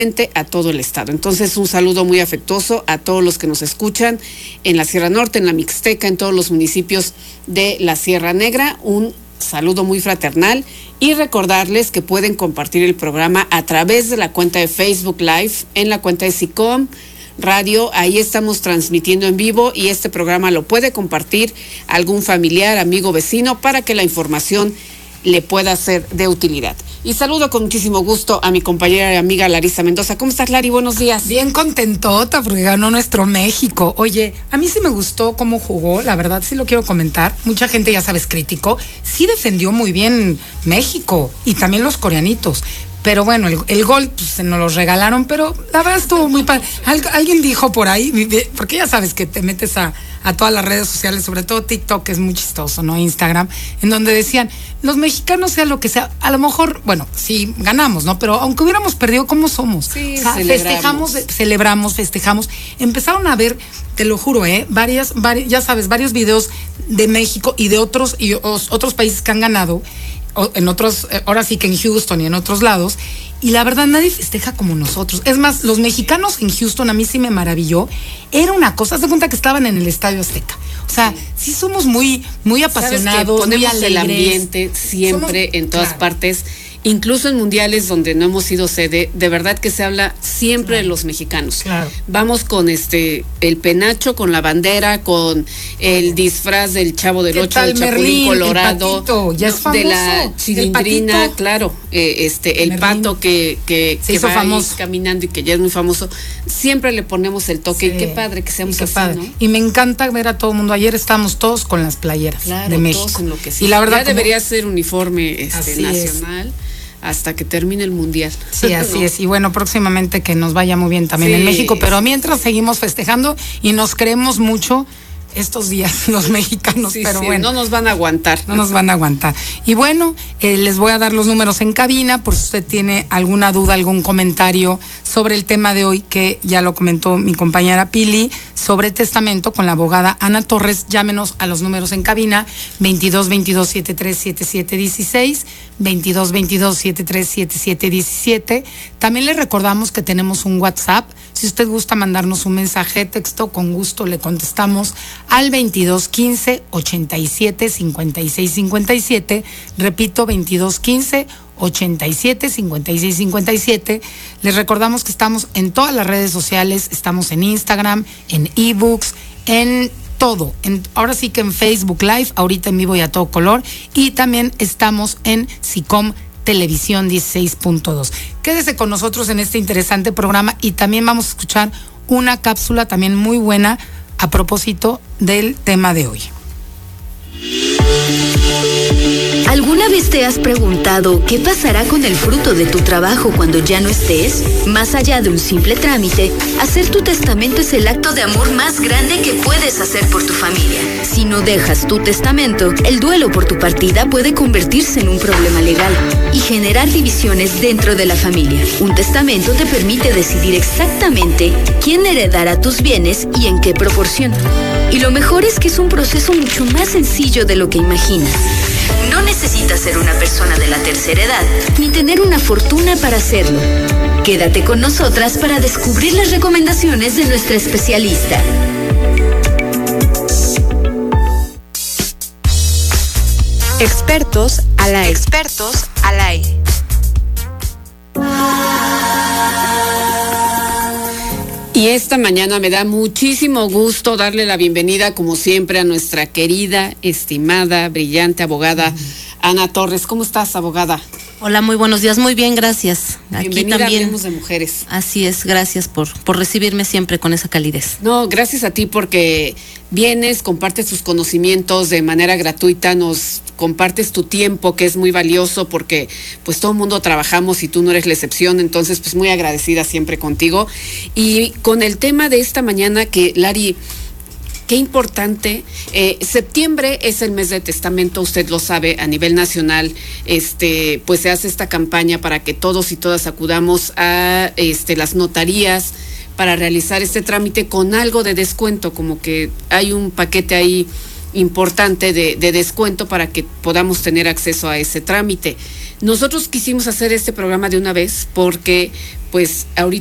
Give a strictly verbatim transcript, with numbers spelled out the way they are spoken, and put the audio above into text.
a todo el estado. Entonces, un saludo muy afectuoso a todos los que nos escuchan en la Sierra Norte, en la Mixteca, en todos los municipios de la Sierra Negra. Un saludo muy fraternal y recordarles que pueden compartir el programa a través de la cuenta de Facebook Live, en la cuenta de SICOM Radio. Ahí estamos transmitiendo en vivo y este programa lo puede compartir algún familiar, amigo, vecino, para que la información le pueda ser de utilidad. Y saludo con muchísimo gusto a mi compañera y amiga Larisa Mendoza. ¿Cómo estás, Lari? Buenos días. Bien contentota porque ganó nuestro México. Oye, a mí sí me gustó cómo jugó, la verdad sí lo quiero comentar. Mucha gente, ya sabes, criticó. Sí defendió muy bien México y también los coreanitos. Pero bueno, el, el gol pues, se nos lo regalaron, pero la verdad estuvo muy padre. Al, alguien dijo por ahí, porque ya sabes que te metes a, a todas las redes sociales, sobre todo TikTok, que es muy chistoso, ¿no? Instagram, en donde decían, los mexicanos, sea lo que sea, a lo mejor, bueno, sí, ganamos, ¿no? Pero aunque hubiéramos perdido, ¿cómo somos? Sí, o sea, celebramos. festejamos, celebramos, festejamos. Empezaron a ver, te lo juro, ¿eh? Varias, varias, ya sabes, varios videos de México y de otros, y otros países que han ganado, en otros, ahora sí que en Houston y en otros lados, y la verdad nadie festeja como nosotros. Es más, los mexicanos en Houston a mí sí me maravilló. Era una cosa, haz de cuenta que estaban en el Estadio Azteca. O sea, sí, sí somos muy, muy apasionados, muy alegres. El ambiente siempre somos, en todas claro. partes. Incluso en mundiales donde no hemos sido sede, de verdad que se habla siempre claro. de los mexicanos. Claro. Vamos con este el penacho, con la bandera, con el disfraz del Chavo del Ocho, del Chapulín Colorado, el patito, ya es famoso, de la Chilindrina, claro, eh, este el Merlín. Pato que, que, se que hizo va famoso. caminando y que ya es muy famoso. Siempre le ponemos el toque sí. y qué padre que seamos así, padre. ¿no? Y me encanta ver a todo el mundo. Ayer estábamos todos con las playeras claro, de México. Todos enloquecidos. Y la verdad ya como, debería ser uniforme este, nacional. Es. Hasta que termine el mundial. Sí, así no. es. Y bueno, próximamente que nos vaya muy bien también sí. en México. Pero mientras seguimos festejando y nos creemos mucho estos días los mexicanos, sí, pero sí, bueno. No nos van a aguantar. No nos van a aguantar. Y bueno, eh, les voy a dar los números en cabina por si usted tiene alguna duda, algún comentario sobre el tema de hoy, que ya lo comentó mi compañera Pili, sobre testamento con la abogada Ana Torres. Llámenos a los números en cabina, veintidós veintidós setenta y tres setenta y siete dieciséis, veintidós veintidós setenta y tres setenta y siete diecisiete. También les recordamos que tenemos un WhatsApp. Si usted gusta mandarnos un mensaje de texto, con gusto le contestamos al veintidós quince ochenta y siete cincuenta y seis cincuenta y siete. Repito, veintidós quince ochenta y siete cincuenta y seis cincuenta y siete. Les recordamos que estamos en todas las redes sociales, estamos en Instagram, en ebooks, en todo. En, ahora sí que en Facebook Live, ahorita en vivo y a todo color, y también estamos en SICOM Televisión dieciséis punto dos. Quédese con nosotros en este interesante programa y también vamos a escuchar una cápsula también muy buena a propósito del tema de hoy. ¿Alguna vez te has preguntado qué pasará con el fruto de tu trabajo cuando ya no estés? Más allá de un simple trámite, hacer tu testamento es el acto de amor más grande que puedes hacer por tu familia. Si no dejas tu testamento, el duelo por tu partida puede convertirse en un problema legal y generar divisiones dentro de la familia. Un testamento te permite decidir exactamente quién heredará tus bienes y en qué proporción. Y lo mejor es que es un proceso mucho más sencillo de lo que imaginas. No necesitas ser una persona de la tercera edad ni tener una fortuna para hacerlo. Quédate con nosotras para descubrir las recomendaciones de nuestra especialista. Expertos al aire. Expertos al aire. Y esta mañana me da muchísimo gusto darle la bienvenida, como siempre, a nuestra querida, estimada, brillante abogada Ana Torres. ¿Cómo estás, abogada? Hola, muy buenos días. Muy bien, gracias. Aquí Bienvenida también. a Hablemos de Mujeres. Así es, gracias por, por recibirme siempre con esa calidez. No, gracias a ti porque vienes, compartes tus conocimientos de manera gratuita, nos compartes tu tiempo, que es muy valioso porque pues todo el mundo trabajamos y tú no eres la excepción, entonces pues muy agradecida siempre contigo. Y con el tema de esta mañana que, Lari, qué importante, eh, septiembre es el mes de testamento, usted lo sabe, a nivel nacional, este, pues se hace esta campaña para que todos y todas acudamos a este, las notarías para realizar este trámite con algo de descuento, como que hay un paquete ahí importante de, de descuento para que podamos tener acceso a ese trámite. nosotros quisimos hacer este programa de una vez porque pues ahorita